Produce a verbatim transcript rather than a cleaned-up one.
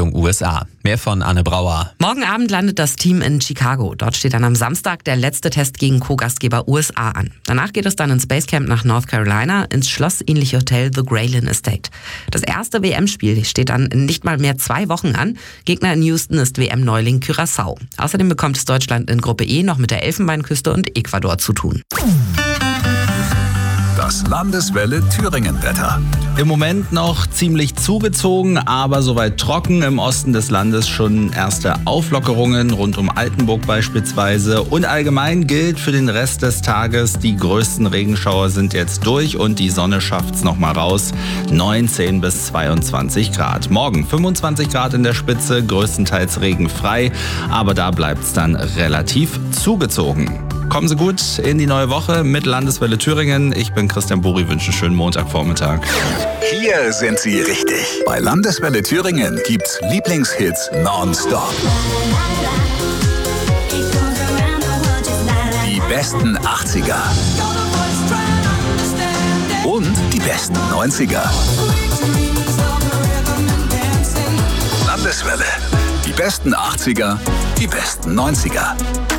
Richtung U S A. Mehr von Anne Brauer. Morgen Abend landet das Team in Chicago. Dort steht dann am Samstag der letzte Test gegen Co-Gastgeber U S A an. Danach geht es dann ins Basecamp nach North Carolina, ins schlossähnliche Hotel The Grayling Estate. Das erste W M-Spiel steht dann in nicht mal mehr zwei Wochen an. Gegner in Houston ist W M-Neuling Curaçao. Außerdem bekommt es Deutschland in Gruppe E noch mit der Elfenbeinküste und Ecuador zu tun. Das Landeswelle Thüringen-Wetter. Im Moment noch ziemlich zugezogen, aber soweit trocken. Im Osten des Landes schon erste Auflockerungen, rund um Altenburg beispielsweise. Und allgemein gilt für den Rest des Tages, die größten Regenschauer sind jetzt durch und die Sonne schafft's nochmal raus. neunzehn bis zweiundzwanzig Grad. Morgen fünfundzwanzig Grad in der Spitze, größtenteils regenfrei, aber da bleibt's dann relativ zugezogen. Kommen Sie gut in die neue Woche mit Landeswelle Thüringen. Ich bin Christian Buri, wünsche einen schönen Montagvormittag. Hier sind Sie richtig. Bei Landeswelle Thüringen gibt's Lieblingshits nonstop. Die besten achtziger. Und die besten neunziger. Landeswelle. Die besten achtziger, die besten neunziger.